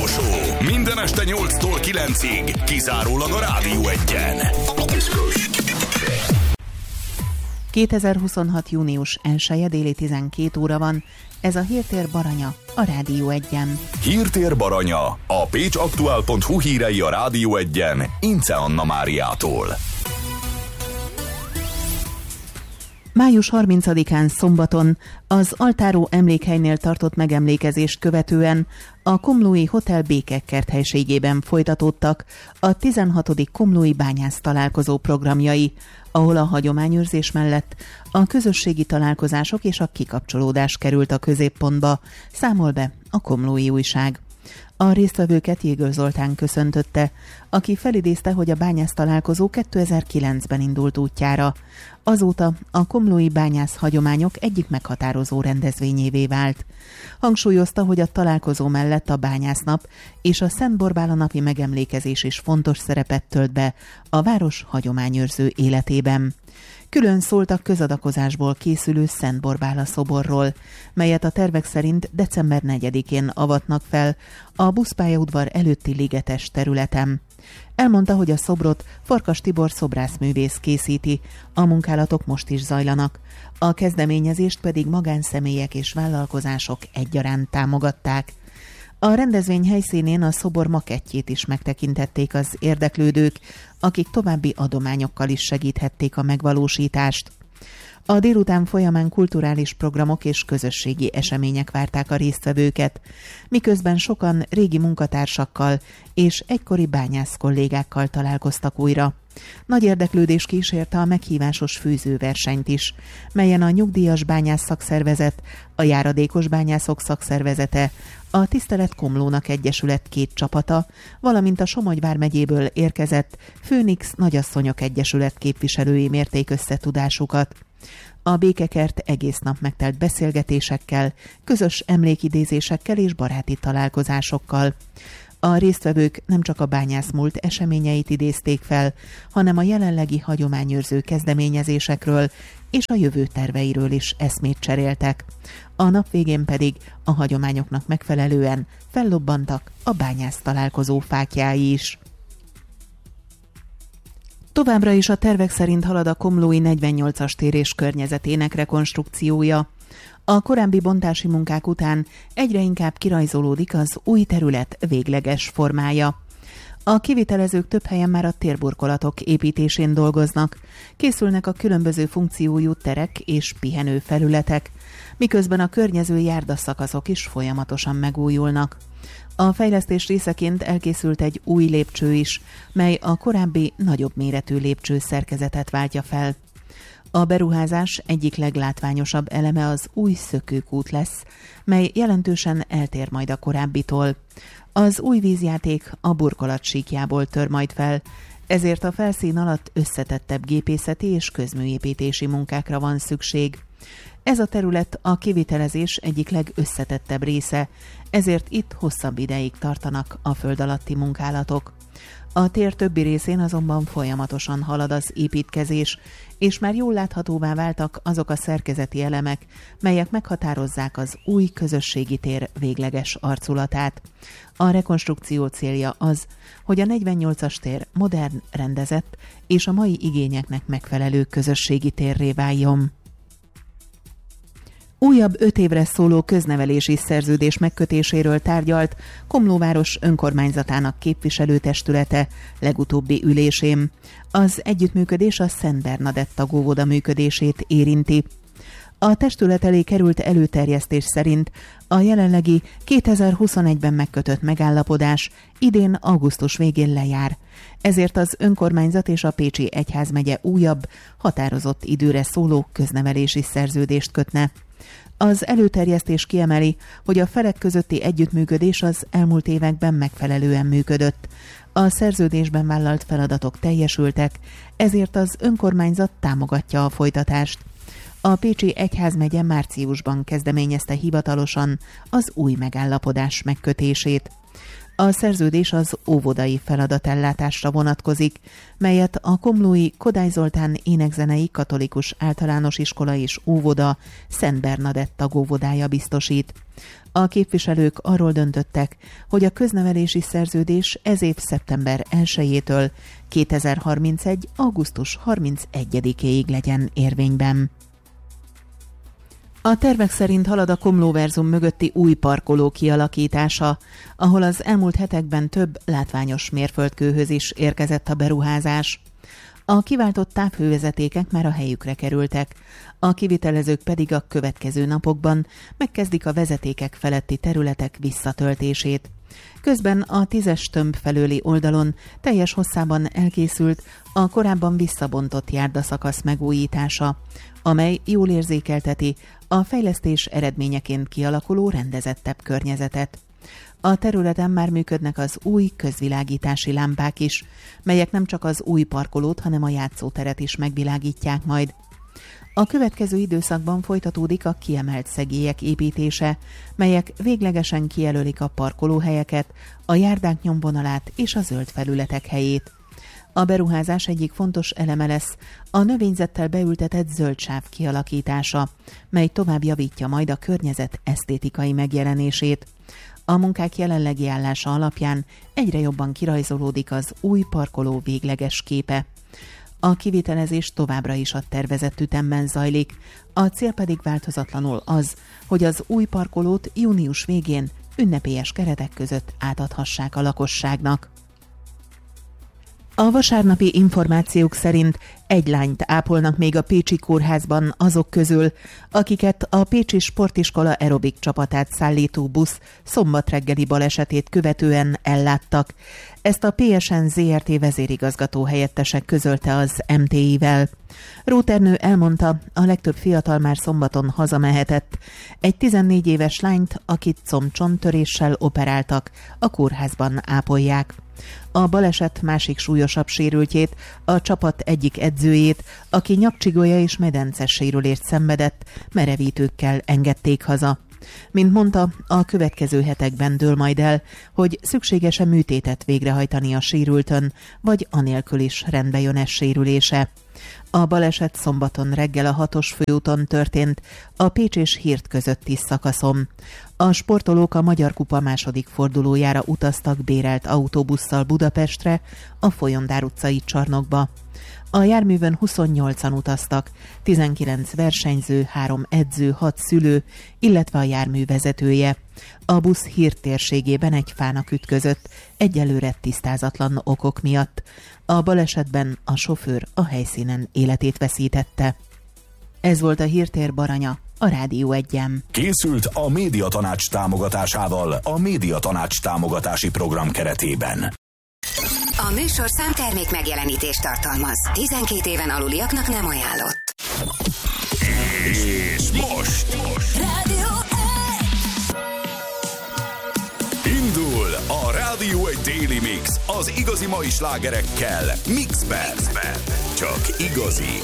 Show. Minden este 8-tól 9-ig, kizárólag a Rádió 1-en. 2026. június 1-e déli 12 óra van. Ez a Hírtér Baranya a Rádió 1-en. Hírtér Baranya, a pécsaktuál.hu hírei a Rádió 1-en, Ince Anna Máriától. Május 30-án szombaton az Altáró emlékhelynél tartott megemlékezést követően a Komlói Hotel Békekert helységében folytatódtak a 16. Komlói Bányász találkozó programjai, ahol a hagyományőrzés mellett a közösségi találkozások és a kikapcsolódás került a középpontba, számol be a Komlói Újság. A résztvevőket Jégöl Zoltán köszöntötte, aki felidézte, hogy a bányász találkozó 2009-ben indult útjára. Azóta a komlói bányász hagyományok egyik meghatározó rendezvényévé vált. Hangsúlyozta, hogy a találkozó mellett a bányásznap és a Szent Borbála napi megemlékezés is fontos szerepet tölt be a város hagyományőrző életében. Külön szólt a közadakozásból készülő Szent Borbála szoborról, melyet a tervek szerint december 4-én avatnak fel a buszpályaudvar előtti ligetes területen. Elmondta, hogy a szobrot Farkas Tibor szobrászművész készíti, a munkálatok most is zajlanak, a kezdeményezést pedig magánszemélyek és vállalkozások egyaránt támogatták. A rendezvény helyszínén a szobor makettjét is megtekintették az érdeklődők, akik további adományokkal is segíthették a megvalósítást. A délután folyamán kulturális programok és közösségi események várták a résztvevőket, miközben sokan régi munkatársakkal és egykori bányász kollégákkal találkoztak újra. Nagy érdeklődés kísérte a meghívásos főzőversenyt is, melyen a Nyugdíjas Bányász Szakszervezet, a Járadékos Bányászok Szakszervezete, a Tisztelet Komlónak Egyesület 2 csapata, valamint a Somogy vármegyéből érkezett Főnix Nagyasszonyok Egyesület képviselői mérték össze tudásukat. A Békekert egész nap megtelt beszélgetésekkel, közös emlékidézésekkel és baráti találkozásokkal. A résztvevők nem csak a bányászmúlt eseményeit idézték fel, hanem a jelenlegi hagyományőrző kezdeményezésekről és a jövő terveiről is eszmét cseréltek. A nap végén pedig a hagyományoknak megfelelően fellobbantak a bányász találkozó fáklyái is. Továbbra is a tervek szerint halad a komlói 48-as tér és környezetének rekonstrukciója. A korábbi bontási munkák után egyre inkább kirajzolódik az új terület végleges formája. A kivitelezők több helyen már a térburkolatok építésén dolgoznak, készülnek a különböző funkciójú terek és pihenő felületek, miközben a környező járdaszakaszok is folyamatosan megújulnak. A fejlesztés részeként elkészült egy új lépcső is, mely a korábbi nagyobb méretű lépcső szerkezetet váltja fel. A beruházás egyik leglátványosabb eleme az új szökőkút lesz, mely jelentősen eltér majd a korábbitól. Az új vízjáték a burkolat síkjából tör majd fel, ezért a felszín alatt összetettebb gépészeti és közműépítési munkákra van szükség. Ez a terület a kivitelezés egyik legösszetettebb része, ezért itt hosszabb ideig tartanak a föld alatti munkálatok. A tér többi részén azonban folyamatosan halad az építkezés, és már jól láthatóvá váltak azok a szerkezeti elemek, melyek meghatározzák az új közösségi tér végleges arculatát. A rekonstrukció célja az, hogy a 48-as tér modern, rendezett és a mai igényeknek megfelelő közösségi térré váljon. Újabb 5 évre szóló köznevelési szerződés megkötéséről tárgyalt Komlóváros önkormányzatának képviselőtestülete legutóbbi ülésén. Az együttműködés a Szent Bernadetta góvoda működését érinti. A testület elé került előterjesztés szerint a jelenlegi 2021-ben megkötött megállapodás idén augusztus végén lejár. Ezért az önkormányzat és a Pécsi Egyházmegye újabb, határozott időre szóló köznevelési szerződést kötne. Az előterjesztés kiemeli, hogy a felek közötti együttműködés az elmúlt években megfelelően működött. A szerződésben vállalt feladatok teljesültek, ezért az önkormányzat támogatja a folytatást. A Pécsi Egyházmegye márciusban kezdeményezte hivatalosan az új megállapodás megkötését. A szerződés az óvodai feladatellátásra vonatkozik, melyet a komlói Kodály Zoltán énekzenei katolikus általános iskola és óvoda Szent Bernadett tagóvodája biztosít. A képviselők arról döntöttek, hogy a köznevelési szerződés ez év szeptember 1-től 2031. augusztus 31-ig legyen érvényben. A tervek szerint halad a Komlóverzum mögötti új parkoló kialakítása, ahol az elmúlt hetekben több látványos mérföldkőhöz is érkezett a beruházás. A kiváltott távhővezetékek már a helyükre kerültek, a kivitelezők pedig a következő napokban megkezdik a vezetékek feletti területek visszatöltését. Közben a 10-es tömb felőli oldalon teljes hosszában elkészült a korábban visszabontott járdaszakasz megújítása, amely jól érzékelteti a fejlesztés eredményeként kialakuló rendezettebb környezetet. A területen már működnek az új közvilágítási lámpák is, melyek nem csak az új parkolót, hanem a játszóteret is megvilágítják majd. A következő időszakban folytatódik a kiemelt szegélyek építése, melyek véglegesen kijelölik a parkolóhelyeket, a járdák nyomvonalát és a zöld felületek helyét. A beruházás egyik fontos eleme lesz a növényzettel beültetett zöldsáv kialakítása, mely tovább javítja majd a környezet esztétikai megjelenését. A munkák jelenlegi állása alapján egyre jobban kirajzolódik az új parkoló végleges képe. A kivitelezés továbbra is a tervezett ütemben zajlik, a cél pedig változatlanul az, hogy az új parkolót június végén ünnepélyes keretek között átadhassák a lakosságnak. A vasárnapi információk szerint egy lányt ápolnak még a pécsi kórházban azok közül, akiket a pécsi sportiskola aerobik csapatát szállító busz szombat reggeli balesetét követően elláttak. Ezt a PSN ZRT vezérigazgató helyettese közölte az MTI-vel. Róternő elmondta, a legtöbb fiatal már szombaton hazamehetett. Egy 14 éves lányt, akit combcsonttöréssel operáltak, a kórházban ápolják. A baleset másik súlyosabb sérültjét, a csapat egyik edzőjét, aki nyakcsigolya és medences sérülést szenvedett, merevítőkkel engedték haza. Mint mondta, a következő hetekben dől majd el, hogy szükséges-e műtétet végrehajtani a sérültön, vagy anélkül is rendbe jön ez sérülése. A baleset szombaton reggel a 6-os főúton történt, a Pécs és Hird közötti szakaszon. A sportolók a Magyar Kupa második fordulójára utaztak bérelt autóbusszal Budapestre, a Folyondár utcai csarnokba. A járművön 28-an utaztak, 19 versenyző, 3 edző, 6 szülő, illetve a jármű vezetője. A busz Hird térségében egy fának ütközött, egyelőre tisztázatlan okok miatt. A balesetben a sofőr a helyszínen életét veszítette. Ez volt a Hírtér Baranya, a Rádió Egyen. Készült a Médiatanács támogatásával a Médiatanács támogatási program keretében. A műsorszám termék megjelenítést tartalmaz. 12 éven aluliaknak nem ajánlott. És most Rádió indul a Rádió Egy Daily Mix az igazi mai slágerekkel Mixben. Csak igazi